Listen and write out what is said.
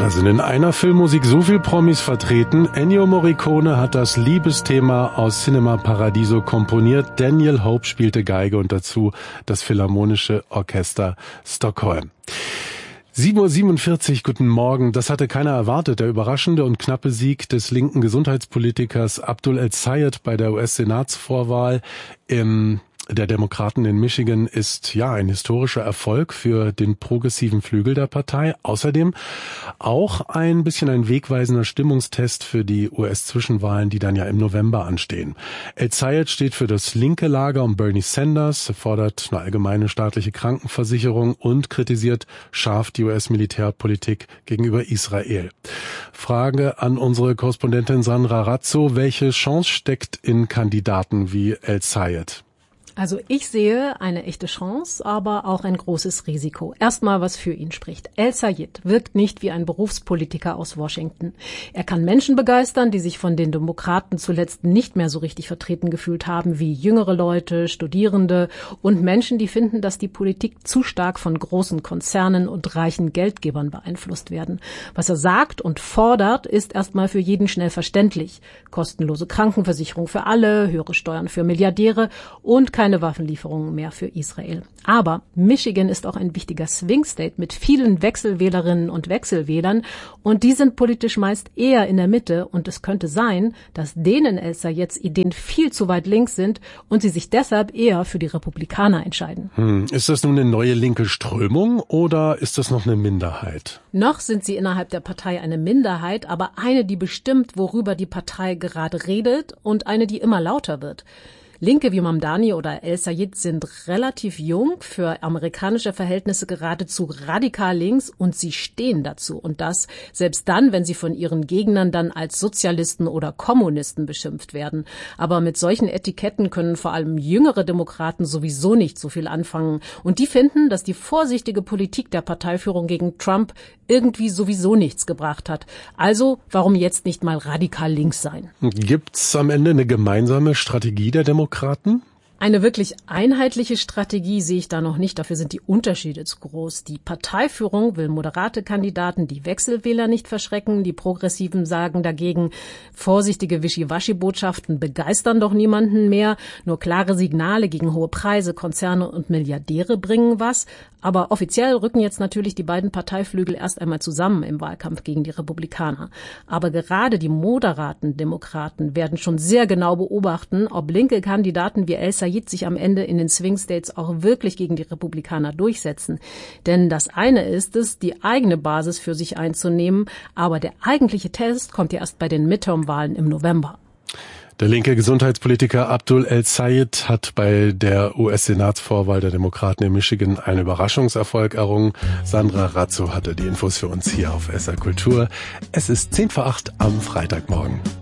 Da sind in einer Filmmusik so viel Promis vertreten. Ennio Morricone hat das Liebesthema aus Cinema Paradiso komponiert. Daniel Hope spielte Geige und dazu das Philharmonische Orchester Stockholm. 7:47 Uhr, guten Morgen. Das hatte keiner erwartet. Der überraschende und knappe Sieg des linken Gesundheitspolitikers Abdul El-Sayed bei der US-Senatsvorwahl der Demokraten in Michigan ist ja ein historischer Erfolg für den progressiven Flügel der Partei. Außerdem auch ein bisschen ein wegweisender Stimmungstest für die US-Zwischenwahlen, die dann ja im November anstehen. El-Sayed steht für das linke Lager um Bernie Sanders, fordert eine allgemeine staatliche Krankenversicherung und kritisiert scharf die US-Militärpolitik gegenüber Israel. Frage an unsere Korrespondentin Sandra Razzo: Welche Chance steckt in Kandidaten wie El-Sayed? Also ich sehe eine echte Chance, aber auch ein großes Risiko. Erstmal, was für ihn spricht. El-Sayed wirkt nicht wie ein Berufspolitiker aus Washington. Er kann Menschen begeistern, die sich von den Demokraten zuletzt nicht mehr so richtig vertreten gefühlt haben, wie jüngere Leute, Studierende und Menschen, die finden, dass die Politik zu stark von großen Konzernen und reichen Geldgebern beeinflusst werden. Was er sagt und fordert, ist erstmal für jeden schnell verständlich. Kostenlose Krankenversicherung für alle, höhere Steuern für Milliardäre und keine Waffenlieferungen mehr für Israel. Aber Michigan ist auch ein wichtiger Swing State mit vielen Wechselwählerinnen und Wechselwählern und die sind politisch meist eher in der Mitte und es könnte sein, dass denen El-Sayeds Ideen viel zu weit links sind und sie sich deshalb eher für die Republikaner entscheiden. Ist das nun eine neue linke Strömung oder ist das noch eine Minderheit? Noch sind sie innerhalb der Partei eine Minderheit, aber eine, die bestimmt, worüber die Partei gerade redet und eine, die immer lauter wird. Linke wie Mamdani oder El-Sayed sind relativ jung, für amerikanische Verhältnisse geradezu radikal links und sie stehen dazu. Und das selbst dann, wenn sie von ihren Gegnern dann als Sozialisten oder Kommunisten beschimpft werden. Aber mit solchen Etiketten können vor allem jüngere Demokraten sowieso nicht so viel anfangen. Und die finden, dass die vorsichtige Politik der Parteiführung gegen Trump irgendwie sowieso nichts gebracht hat. Also warum jetzt nicht mal radikal links sein? Gibt's am Ende eine gemeinsame Strategie der Demokraten? Eine wirklich einheitliche Strategie sehe ich da noch nicht. Dafür sind die Unterschiede zu groß. Die Parteiführung will moderate Kandidaten, die Wechselwähler nicht verschrecken. Die Progressiven sagen dagegen, vorsichtige Wischiwaschi-Botschaften begeistern doch niemanden mehr. Nur klare Signale gegen hohe Preise, Konzerne und Milliardäre bringen was. Aber offiziell rücken jetzt natürlich die beiden Parteiflügel erst einmal zusammen im Wahlkampf gegen die Republikaner. Aber gerade die moderaten Demokraten werden schon sehr genau beobachten, ob linke Kandidaten wie El-Sayed sich am Ende in den Swing States auch wirklich gegen die Republikaner durchsetzen. Denn das eine ist es, die eigene Basis für sich einzunehmen, aber der eigentliche Test kommt ja erst bei den Midterm-Wahlen im November. Der linke Gesundheitspolitiker Abdul El-Sayed hat bei der US-Senatsvorwahl der Demokraten in Michigan einen Überraschungserfolg errungen. Sandra Razzo hatte die Infos für uns hier auf SR Kultur. Es ist 7:50 am Freitagmorgen.